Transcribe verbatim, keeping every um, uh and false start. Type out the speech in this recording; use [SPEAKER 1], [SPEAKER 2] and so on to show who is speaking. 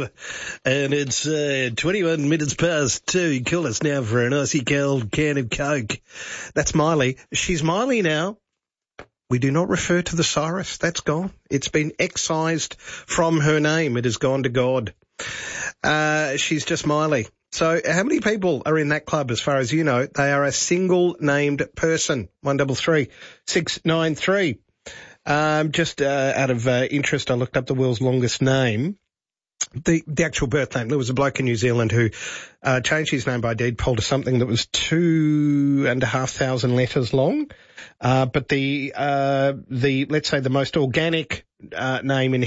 [SPEAKER 1] And it's uh, twenty-one minutes past two. Call us now for an icy cold can of Coke. That's Miley. She's Miley now. We do not refer to the Cyrus. That's gone. It's been excised from her name. It has gone to God. Uh, she's just Miley. So how many people are in that club as far as you know? They are a single named person. One double three six nine three. Um, just uh, out of uh, interest, I looked up the world's longest name. The the actual birth name. There was a bloke in New Zealand who uh, changed his name by deed poll to something that was two and a half thousand letters long. Uh, but the uh, the let's say the most organic uh, name in